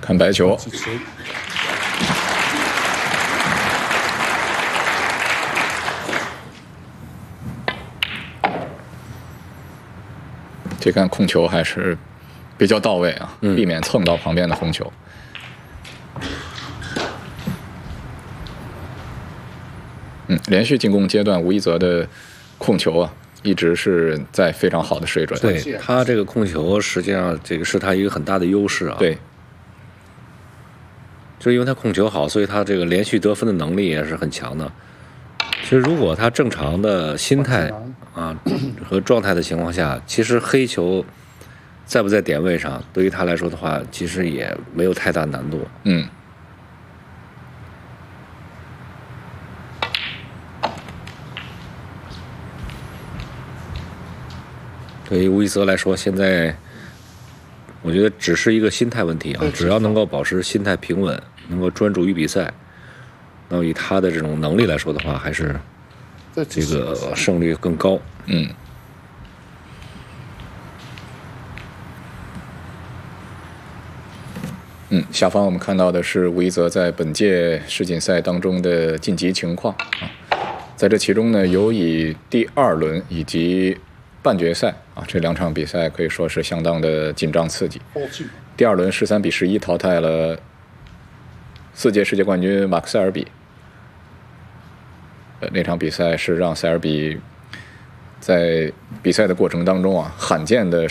看白球。这杆控球还是比较到位啊，避免蹭到旁边的红球。连续进攻阶段，吴一泽的控球啊，一直是在非常好的水准。 对，他这个控球实际上这个是他一个很大的优势啊。 对， 就是因为他控球好，所以他这个连续得分的能力也是很强的。其实如果他正常的心态啊和状态的情况下，其实黑球在不在点位上，对于他来说的话，其实也没有太大难度。对于吴一泽来说，现在我觉得只是一个心态问题啊，只要能够保持心态平稳，能够专注于比赛，那么以他的这种能力来说的话，还是这个胜率更高。 下方我们看到的是吴一泽在本届世锦赛当中的晋级情况啊，在这其中呢，有以第2轮以及半决赛啊这2场比赛可以说是相当的紧张刺激。第2轮13比11淘汰了4届世界冠军马克塞尔比，那场比赛是让塞尔比在比赛的过程当中啊，罕见的